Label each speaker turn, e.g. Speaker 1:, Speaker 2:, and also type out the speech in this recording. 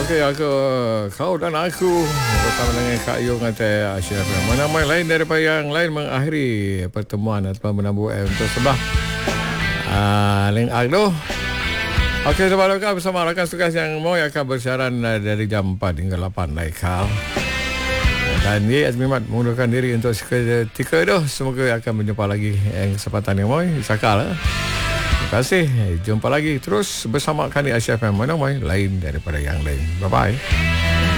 Speaker 1: Okey, kau dan aku bersama dengan Kak Yung atau Ashraf. Mana main lain daripada yang lain mengakhiri pertemuan atau menambah untuk sebelah. Link tu. Okey, sebab kau bersama rakan tugas yang mau akan bersiaran dari jam 4 hingga 8 kau. Dan ni Azmimat mengundurkan diri untuk seketika tu. Semoga akan berjumpa lagi yang kesempatan yang mau. Sakal. Terima kasih. Jumpa lagi terus bersama kami Asy FM. Mana mai lain daripada yang lain. Bye bye.